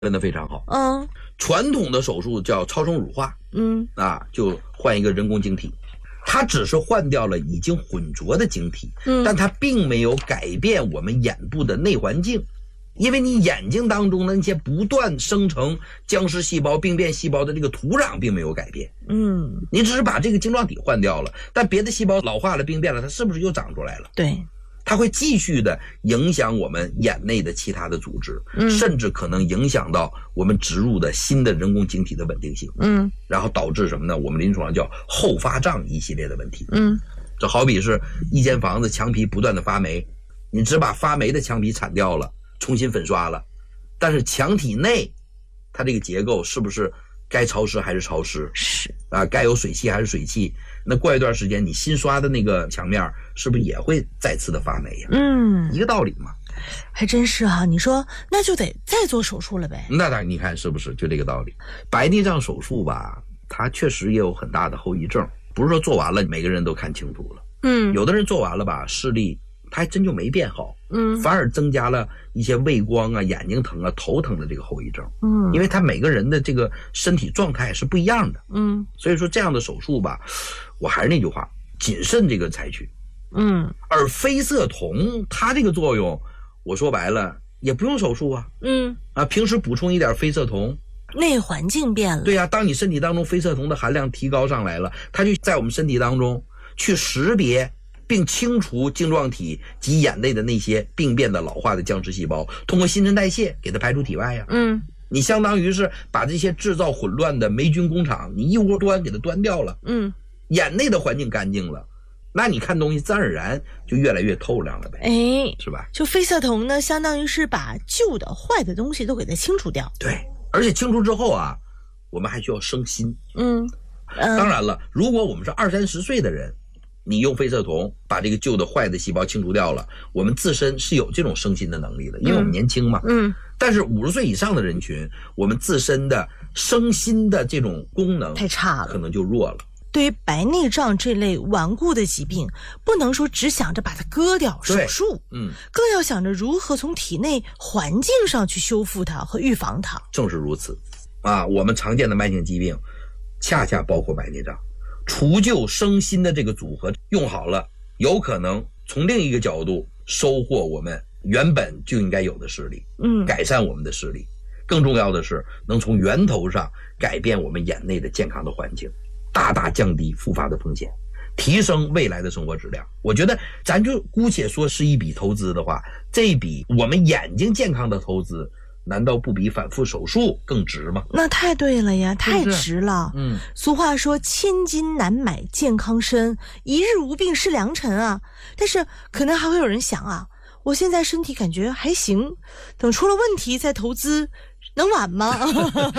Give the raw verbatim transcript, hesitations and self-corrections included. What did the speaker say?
问得非常好。 嗯， 传统的手术叫超声乳化， 嗯啊，就换一个人工晶体，它只是换掉了已经混浊的晶体， 嗯， 但它并没有改变我们眼部的内环境。因为你眼睛当中的那些不断生成僵尸细胞、病变细胞的这个土壤并没有改变， 嗯， 你只是把这个晶状体换掉了，但别的细胞老化了、病变了，它是不是又长出来了？ 对， 它会继续的影响我们眼内的其他的组织， 嗯， 甚至可能影响到我们植入的新的人工晶体的稳定性， 嗯， 然后导致什么呢？我们临床上叫后发胀一系列的问题， 嗯， 这好比是一间房子墙皮不断的发霉，你只把发霉的墙皮铲掉了，重新粉刷了，但是墙体内它这个结构是不是该潮湿还是潮湿， 是啊，该有水汽还是水汽，那过一段时间你新刷的那个墙面是不是也会再次的发霉呀？ 嗯， 一个道理嘛。 还真是哈、啊，你说那就得再做手术了呗？ 那当然，你看是不是就这个道理？白内障手术吧，它确实也有很大的后遗症，不是说做完了每个人都看清楚了， 嗯， 有的人做完了吧，视力它还真就没变好， 嗯， 反而增加了一些畏光啊、眼睛疼啊、头疼的这个后遗症， 嗯， 因为他每个人的这个身体状态是不一样的， 嗯， 所以说这样的手术吧，我还是那句话，谨慎这个采取， 嗯， 而非色酮它这个作用，我说白了也不用手术啊， 嗯， 啊，平时补充一点非色酮， 内环境变了， 对呀、啊，当你身体当中非色酮的含量提高上来了，它就在我们身体当中去识别并清除晶状体及眼内的那些病变的老化的僵尸细胞，通过新陈代谢给它排出体外呀。 嗯， 你相当于是把这些制造混乱的霉菌工厂，你一锅端给它端掉了。 嗯， 眼内的环境干净了，那你看东西自然而然就越来越透亮了呗， 哎， 是吧？ 就非色酮呢，相当于是把旧的坏的东西都给它清除掉。 对，而且清除之后啊，我们还需要生新。 嗯，呃、 当然了，如果我们是二三十岁的人，你用非色酮把这个旧的坏的细胞清除掉了，我们自身是有这种生新的能力的，因为我们年轻嘛。 嗯。 但是五十岁以上的人群，我们自身的生新的这种功能太差了， 可能就弱了。 对于白内障这类顽固的疾病，不能说只想着把它割掉手术， 嗯， 更要想着如何从体内环境上去修复它和预防它。 正是如此，啊，我们常见的慢性疾病，恰恰包括白内障。除旧生新的这个组合用好了，有可能从另一个角度收获我们原本就应该有的视力， 嗯， 改善我们的视力。更重要的是，能从源头上改变我们眼内的健康的环境，大大降低复发的风险，提升未来的生活质量。我觉得咱就姑且说是一笔投资的话，这一笔我们眼睛健康的投资，难道不比反复手术更值吗？ 那太对了呀，太值了。 嗯， 俗话说千金难买健康身，一日无病是良辰啊。但是可能还会有人想啊，我现在身体感觉还行，等出了问题再投资能晚吗？